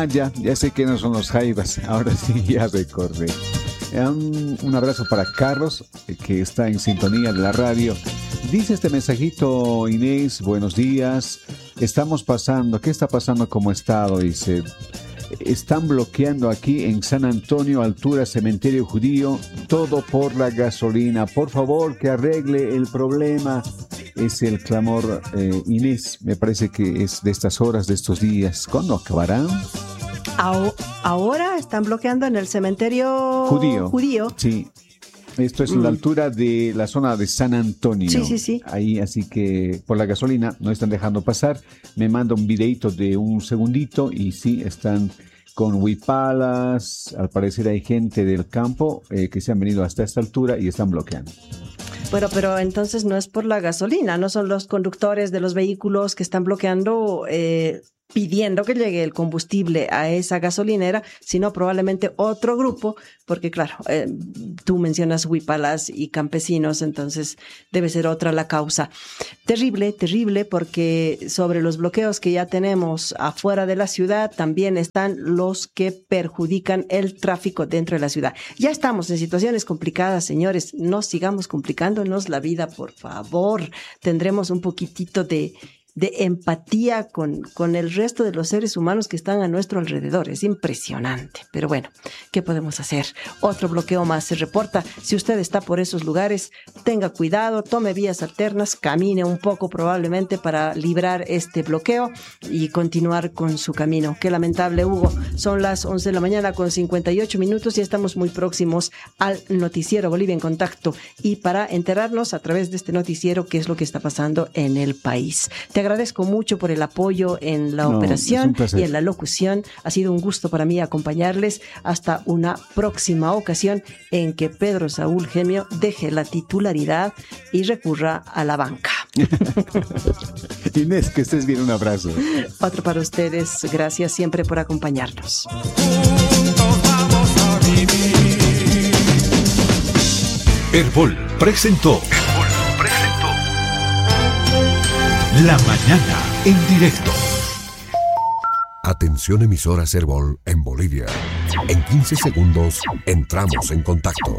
Ya sé que no son los Jaivas. Ahora sí, ya recordé. Un abrazo para Carlos, que está en sintonía de la radio. Dice este mensajito, Inés, buenos días. Estamos pasando, ¿qué está pasando como estado? Dice, están bloqueando aquí en San Antonio, altura Cementerio Judío, todo por la gasolina. Por favor, que arregle el problema. Es el clamor, Inés, me parece que es de estas horas, de estos días. ¿Cuándo acabarán? Ahora están bloqueando en el cementerio judío. Sí. Esto es en la altura de la zona de San Antonio. Sí. Ahí, así que por la gasolina no están dejando pasar. Me manda un videito de un segundito y sí, están con huipalas. Al parecer hay gente del campo que se han venido hasta esta altura y están bloqueando. Bueno, pero entonces no es por la gasolina, no son los conductores de los vehículos que están bloqueando pidiendo que llegue el combustible a esa gasolinera, sino probablemente otro grupo, porque claro, tú mencionas huipalas y campesinos, entonces debe ser otra la causa. Terrible, porque sobre los bloqueos que ya tenemos afuera de la ciudad, también están los que perjudican el tráfico dentro de la ciudad. Ya estamos en situaciones complicadas, señores, no sigamos complicándonos la vida, por favor. Tendremos un poquitito de empatía con el resto de los seres humanos que están a nuestro alrededor. Es impresionante. Pero bueno, ¿qué podemos hacer? Otro bloqueo más se reporta. Si usted está por esos lugares, tenga cuidado, tome vías alternas, camine un poco probablemente para librar este bloqueo y continuar con su camino. Qué lamentable, Hugo. Son las 11 de la mañana con 58 minutos y estamos muy próximos al noticiero Bolivia en Contacto. Y para enterarnos a través de este noticiero qué es lo que está pasando en el país. Te agradezco mucho por el apoyo en la operación y en la locución. Ha sido un gusto para mí acompañarles hasta una próxima ocasión en que Pedro Saúl Gemio deje la titularidad y recurra a la banca. Inés, que estés bien, un abrazo. Otro para ustedes. Gracias siempre por acompañarnos. Herbol presentó La Mañana en directo. Atención, emisoras Herbol en Bolivia. En 15 segundos entramos en contacto.